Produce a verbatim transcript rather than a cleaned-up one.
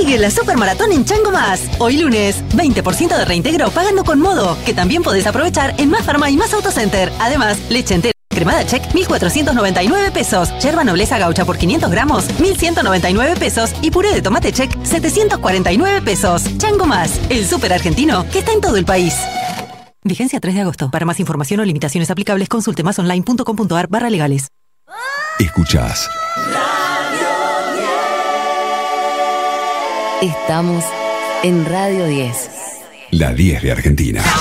Sigue la Supermaratón en Chango Más. Hoy lunes, veinte por ciento de reintegro pagando con Modo, que también podés aprovechar en Más Farma y Más Autocenter. Además, leche entera cremada Check, mil cuatrocientos noventa y nueve pesos. Yerba nobleza gaucha por quinientos gramos, mil ciento noventa y nueve pesos. Y puré de tomate Check, setecientos cuarenta y nueve pesos. Chango Más, el súper argentino que está en todo el país. Vigencia tres de agosto. Para más información o limitaciones aplicables, consulte másonline.com.ar barra legales. Escuchás Estamos en Radio diez. La diez de Argentina.